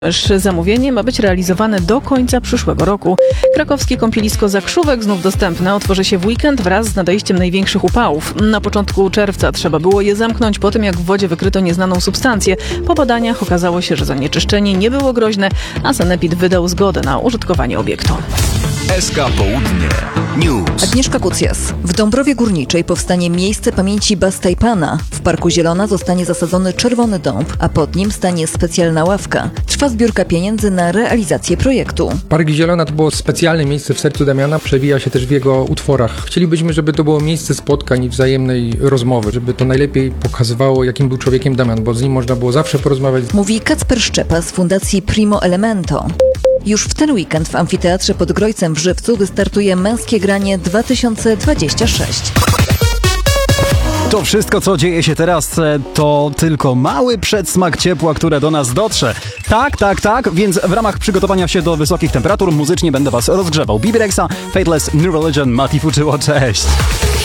Zamówienie ma być realizowane do końca przyszłego roku. Krakowskie kąpielisko Zakrzówek znów dostępne otworzy się w weekend wraz z nadejściem największych upałów. Na początku czerwca trzeba było je zamknąć po tym, jak w wodzie wykryto nieznaną substancję. Po badaniach okazało się, że zanieczyszczenie nie było groźne, a sanepid wydał zgodę na użytkowanie obiektu. SK Południe News. Agnieszka Kucjas. W Dąbrowie Górniczej powstanie miejsce pamięci Bastajpana. W Parku Zielona zostanie zasadzony czerwony dąb, a pod nim stanie specjalna ławka. Trwa zbiórka pieniędzy na realizację projektu. Park Zielona to było specjalne miejsce w sercu Damiana, przewija się też w jego utworach. Chcielibyśmy, żeby to było miejsce spotkań i wzajemnej rozmowy, żeby to najlepiej pokazywało, jakim był człowiekiem Damian, bo z nim można było zawsze porozmawiać. Mówi Kacper Szczepa z Fundacji Primo Elemento. Już w ten weekend w Amfiteatrze pod Grojcem w Żywcu wystartuje Męskie Granie 2026. To wszystko, co dzieje się teraz, to tylko mały przedsmak ciepła, które do nas dotrze. Tak, więc w ramach przygotowania się do wysokich temperatur muzycznie będę was rozgrzewał. BB Rexa, Fateless, New Religion, Mati Fuczyło, cześć!